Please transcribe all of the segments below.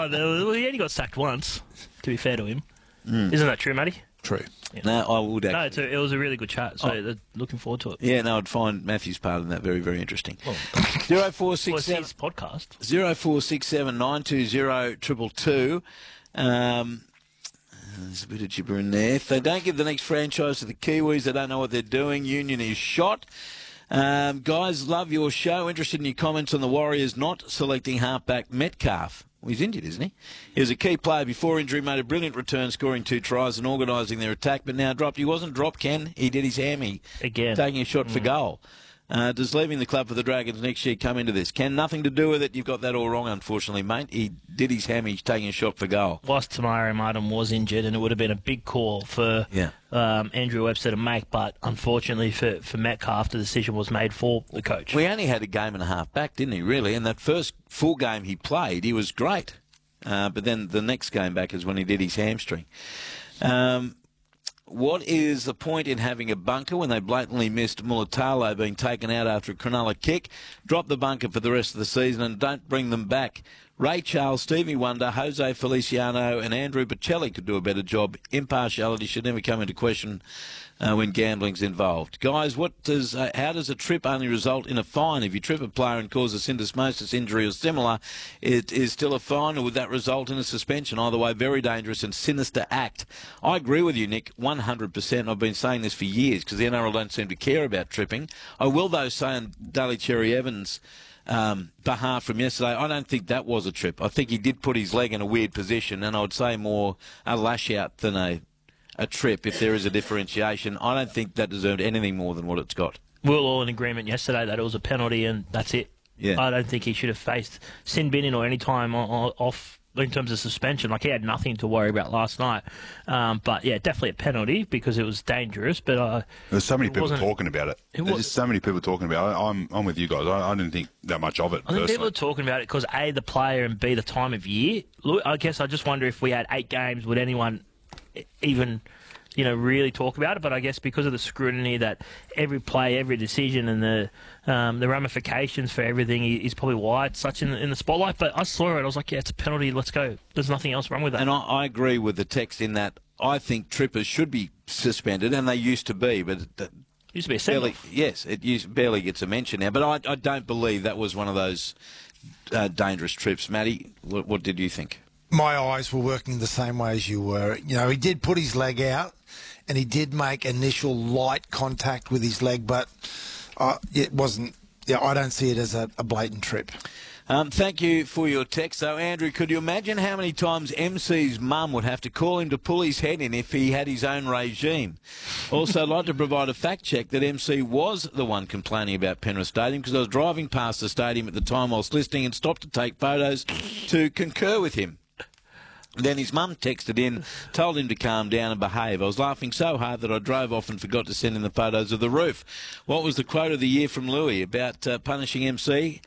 Well, he only got sacked once, to be fair to him. Isn't that true, Matty? True. Yeah. No, I would actually. No, it was a really good chat, so looking forward to it. Yeah, no, I'd find Matthew's part in that very, very interesting. Well, 0467 it's his podcast. 0467 920 222. There's a bit of gibber in there. If they don't give the next franchise to the Kiwis, they don't know what they're doing. Union is shot. Guys, love your show. Interested in your comments on the Warriors not selecting halfback Metcalf. Well, he's injured, isn't he? He was a key player before injury, made a brilliant return, scoring 2 tries and organising their attack, but now dropped. He wasn't dropped, Ken. He did his hammy. Again. Taking a shot for goal. Does leaving the club for the Dragons next year come into this? Ken, nothing to do with it. You've got that all wrong, unfortunately, mate. He did his hammy, taking a shot for goal. Whilst Tamari Martin was injured, and it would have been a big call for Andrew Webster to make, but unfortunately for Metcalf, the decision was made for the coach. We only had a game and a half back, didn't he, really? And that first full game he played, he was great. But then the next game back is when he did his hamstring. What is the point in having a bunker when they blatantly missed Mulatalo being taken out after a Cronulla kick? Drop the bunker for the rest of the season and don't bring them back. Ray Charles, Stevie Wonder, Jose Feliciano and Andrew Bocelli could do a better job. Impartiality should never come into question when gambling's involved. Guys, how does a trip only result in a fine? If you trip a player and cause a syndesmosis injury or similar, it is still a fine, or would that result in a suspension? Either way, very dangerous and sinister act. I agree with you, Nick, 100%. I've been saying this for years because the NRL don't seem to care about tripping. I will, though, say on Daly Cherry Evans' behalf from yesterday, I don't think that was a trip. I think he did put his leg in a weird position, and I would say more a lash out than a trip if there is a differentiation. I don't think that deserved anything more than what it's got. We were all in agreement yesterday that it was a penalty and that's it. Yeah. I don't think he should have faced sin binning or any time off in terms of suspension. Like, he had nothing to worry about last night. But, yeah, definitely a penalty because it was dangerous. But there's so many people talking about it. There's just so many people talking about it. I'm with you guys. I didn't think that much of it. I think people are talking about it because, A, the player, and B, the time of year. Look, I guess I just wonder if we had 8 games, would anyone even really talk about it? But I guess because of the scrutiny that every play, every decision, and the ramifications for everything is probably why it's such in the spotlight. But I saw it, I was like, yeah, it's a penalty, let's go. There's nothing else wrong with that. And I agree with the text in that I think trippers should be suspended, and they used to be, but used to be a send. Yes, barely gets a mention now. But I don't believe that was one of those dangerous trips. Matty, what did you think? My eyes were working the same way as you were. He did put his leg out, and he did make initial light contact with his leg, but it wasn't. Yeah, I don't see it as a blatant trip. Thank you for your text. So, Andrew, could you imagine how many times MC's mum would have to call him to pull his head in if he had his own regime? Also, I'd like to provide a fact check that MC was the one complaining about Penrith Stadium because I was driving past the stadium at the time whilst listening and stopped to take photos to concur with him. Then his mum texted in, told him to calm down and behave. I was laughing so hard that I drove off and forgot to send in the photos of the roof. What was the quote of the year from Louis about punishing MC?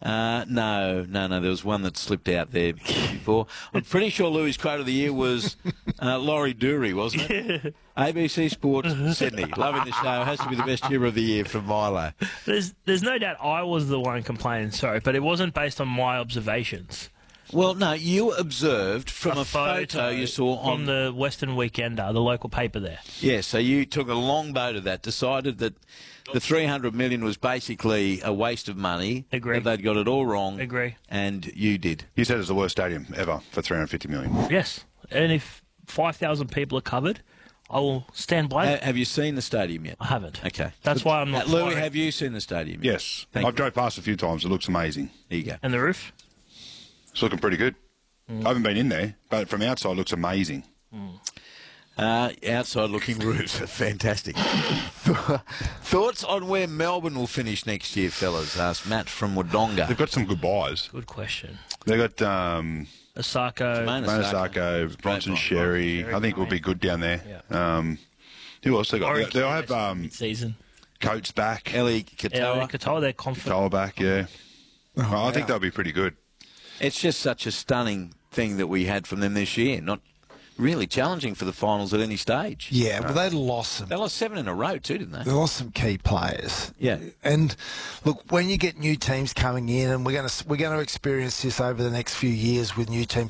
No, there was one that slipped out there before. I'm pretty sure Louis' quote of the year was Laurie Dury, wasn't it? ABC Sports, Sydney. Loving the show. Has to be the best year of the year from Milo. There's no doubt I was the one complaining, sorry, but it wasn't based on my observations. Well, no, you observed from a photo you saw from the Western Weekender, the local paper there. Yeah, so you took a long boat of that, decided that the $300 million was basically a waste of money. Agree. That they'd got it all wrong. Agree. And you did. You said it's the worst stadium ever for $350 million. Yes, and if 5,000 people are covered, I will stand by it. Have you seen the stadium yet? I haven't. Okay. That's why I'm not. Louis, have you seen the stadium yet? Yes. I've drove past a few times. It looks amazing. There you go. And the roof? It's looking pretty good. I haven't been in there, but from outside it looks amazing. Outside looking roofs are fantastic. Thoughts on where Melbourne will finish next year, fellas? Asked Matt from Wodonga. They've got some good buys. Good question. They've got Asako, Asako, Bronson Sherry. I think will be good down there. Yeah. Who else they got? They'll have season. Coates back. Ellie Katoa. Katoa, they're confident. Katoa back, yeah. I think they'll be pretty good. It's just such a stunning thing that we had from them this year. Not really challenging for the finals at any stage. Yeah, but they lost some. They lost 7 in a row too, didn't they? They lost some key players. Yeah. And look, when you get new teams coming in, and we're going to experience this over the next few years with new teams,